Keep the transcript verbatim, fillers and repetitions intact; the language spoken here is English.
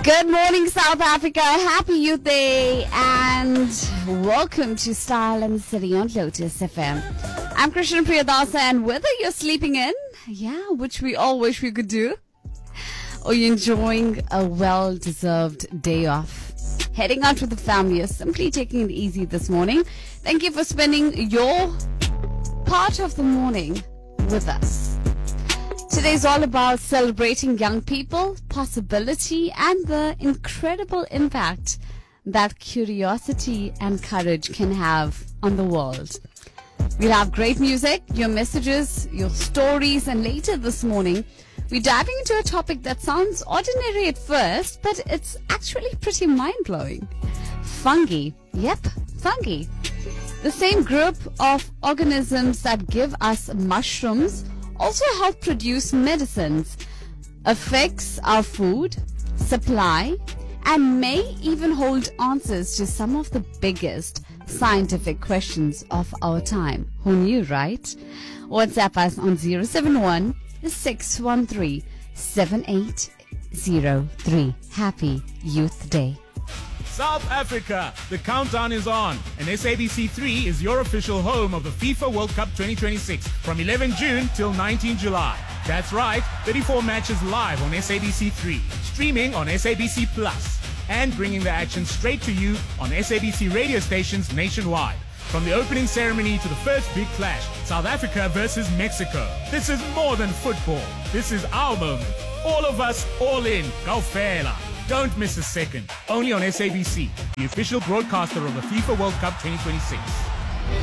Good morning, South Africa. Happy Youth Day and welcome to Style and City on Lotus F M. I'm Krishna Priyadasa, and whether you're sleeping in, yeah, which we all wish we could do, or you're enjoying a well-deserved day off, heading out with the family, or simply taking it easy this morning, thank you for spending your part of the morning with us. Today's all about celebrating young people, possibility, and the incredible impact that curiosity and courage can have on the world. We'll have great music, your messages, your stories, and later this morning, we're diving into a topic that sounds ordinary at first, but it's actually pretty mind-blowing. Fungi. Yep, fungi. The same group of organisms that give us mushrooms also help produce medicines, affects our food, supply, and may even hold answers to some of the biggest scientific questions of our time. Who knew, right? WhatsApp us on zero seven one, six one three, seven eight zero three. Happy Youth Day. South Africa, the countdown is on, and S A B C three is your official home of the FIFA World Cup twenty twenty-six from eleventh June till nineteenth July. That's right, thirty-four matches live on S A B C three, streaming on S A B C Plus, and bringing the action straight to you on S A B C radio stations nationwide. From the opening ceremony to the first big clash, South Africa versus Mexico. This is more than football. This is our moment. All of us, all in. Go Fela. Don't miss a second. Only on S A B C, the official broadcaster of the FIFA World Cup twenty twenty-six.